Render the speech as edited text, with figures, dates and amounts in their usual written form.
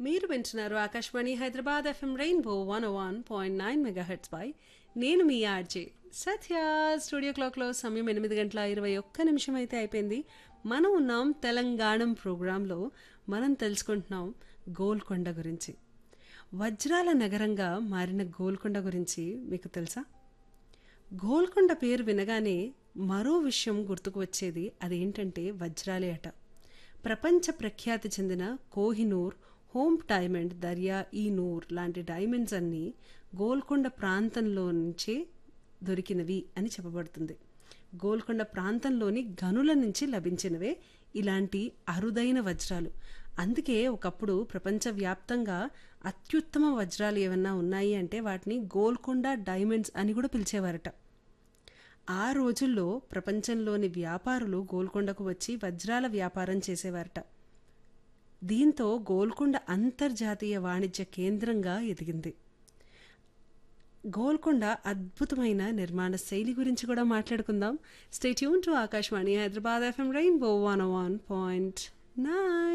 మీరు వింటున్నారు Akashvani Hyderabad FM rainbow 101.9 megahertz పై నేను మీ ఆర్జే సత్య. స్టూడియో క్లాక్లో సమయం 8:21 అయితే అయిపోయింది. మనం ఉన్నాం తెలంగాణం ప్రోగ్రాంలో. మనం తెలుసుకుంటున్నాం గోల్కొండ గురించి. వజ్రాల నగరంగా మారిన గోల్కొండ గురించి మీకు తెలుసా? గోల్కొండ పేరు వినగానే మరో విషయం గుర్తుకు వచ్చేది. అదేంటంటే వజ్రాలే అట. ప్రపంచ ప్రఖ్యాతి చెందిన కోహినూర్, హోమ్ డైమండ్, దర్యా ఈ నూర్ లాంటి డైమండ్స్ అన్నీ గోల్కొండ ప్రాంతంలో నుంచే దొరికినవి అని చెప్పబడుతుంది. గోల్కొండ ప్రాంతంలోని గనుల నుంచి లభించినవే ఇలాంటి అరుదైన వజ్రాలు. అందుకే ఒకప్పుడు ప్రపంచవ్యాప్తంగా అత్యుత్తమ వజ్రాలు ఏమన్నా ఉన్నాయి అంటే వాటిని గోల్కొండ డైమండ్స్ అని కూడా పిలిచేవారట. ఆ రోజుల్లో ప్రపంచంలోని వ్యాపారులు గోల్కొండకు వచ్చి వజ్రాల వ్యాపారం చేసేవారట. దీంతో గోల్కొండ అంతర్జాతీయ వాణిజ్య కేంద్రంగా ఎదిగింది. గోల్కొండ అద్భుతమైన నిర్మాణ శైలి గురించి కూడా మాట్లాడుకుందాం. Stay tune to Akashvani Hyderabad FM rainbow 101.9.